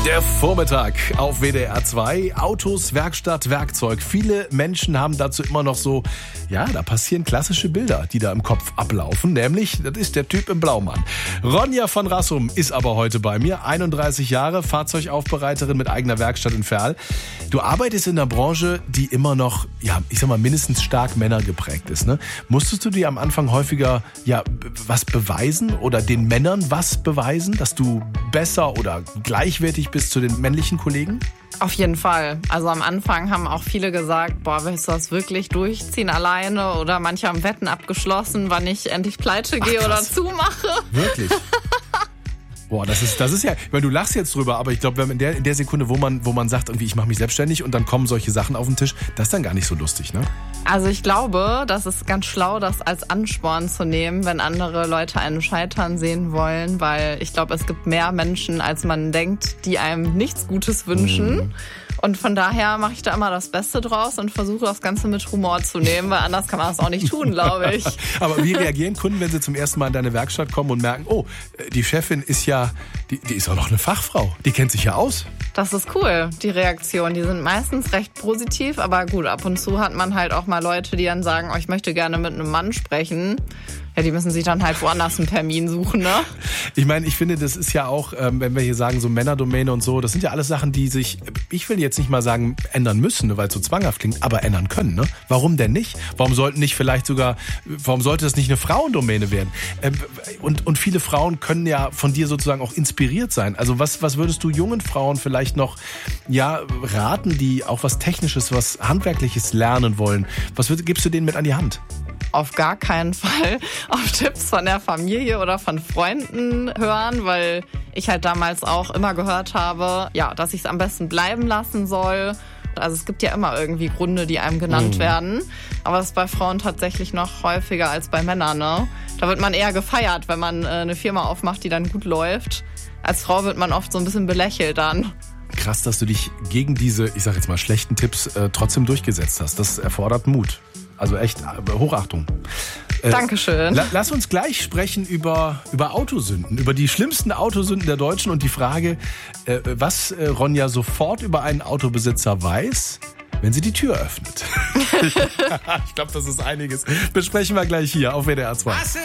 Der Vormittag auf WDR 2, Autos, Werkstatt, Werkzeug. Viele Menschen haben dazu immer noch so, ja, da passieren klassische Bilder, die da im Kopf ablaufen. Nämlich, das ist der Typ im Blaumann. Ronja von Rassum ist aber heute bei mir, 31 Jahre, Fahrzeugaufbereiterin mit eigener Werkstatt in Verl. Du arbeitest in einer Branche, die immer noch, ja, ich sag mal, mindestens stark männergeprägt ist, ne? Musstest du dir am Anfang häufiger, ja, was beweisen oder den Männern was beweisen, dass du besser oder gleichwertig bist zu den männlichen Kollegen? Auf jeden Fall. Also am Anfang haben auch viele gesagt, boah, willst du das wirklich durchziehen alleine? Oder manche haben Wetten abgeschlossen, wann ich endlich pleite gehe oder zumache. Wirklich? Boah, das ist ja, weil du lachst jetzt drüber, aber ich glaube, in der Sekunde, wo man sagt, irgendwie, ich mache mich selbstständig und dann kommen solche Sachen auf den Tisch, das ist dann gar nicht so lustig, ne? Also ich glaube, das ist ganz schlau, das als Ansporn zu nehmen, wenn andere Leute einen scheitern sehen wollen, weil ich glaube, es gibt mehr Menschen, als man denkt, die einem nichts Gutes wünschen. Und von daher mache ich da immer das Beste draus und versuche das Ganze mit Humor zu nehmen, weil anders kann man das auch nicht tun, glaube ich. Aber wie reagieren Kunden, wenn sie zum ersten Mal in deine Werkstatt kommen und merken, oh, die Chefin ist ja, die ist auch noch eine Fachfrau, die kennt sich ja aus? Das ist cool, die Reaktionen. Die sind meistens recht positiv, aber gut, ab und zu hat man halt auch mal Leute, die dann sagen, oh, ich möchte gerne mit einem Mann sprechen. Ja, die müssen sich dann halt woanders einen Termin suchen, ne? Ich meine, ich finde, das ist ja auch, wenn wir hier sagen, so Männerdomäne und so, das sind ja alles Sachen, die sich, ich will jetzt nicht mal sagen, ändern müssen, weil es so zwanghaft klingt, aber ändern können, ne? Warum denn nicht? Warum sollte das nicht eine Frauendomäne werden? Und viele Frauen können ja von dir sozusagen auch inspiriert sein. Also was würdest du jungen Frauen vielleicht noch, ja, raten, die auch was Technisches, was Handwerkliches lernen wollen? Was gibst du denen mit an die Hand? Auf gar keinen Fall auf Tipps von der Familie oder von Freunden hören, weil ich halt damals auch immer gehört habe, ja, dass ich es am besten bleiben lassen soll. Also es gibt ja immer irgendwie Gründe, die einem genannt werden. Aber das ist bei Frauen tatsächlich noch häufiger als bei Männern, ne? Da wird man eher gefeiert, wenn man eine Firma aufmacht, die dann gut läuft. Als Frau wird man oft so ein bisschen belächelt dann. Krass, dass du dich gegen diese, ich sag jetzt mal, schlechten Tipps trotzdem durchgesetzt hast. Das erfordert Mut. Also echt Hochachtung. Dankeschön. Lass uns gleich sprechen über Autosünden, über die schlimmsten Autosünden der Deutschen und die Frage, was Ronja sofort über einen Autobesitzer weiß, wenn sie die Tür öffnet. Ich glaube, das ist einiges. Besprechen wir gleich hier auf WDR 2.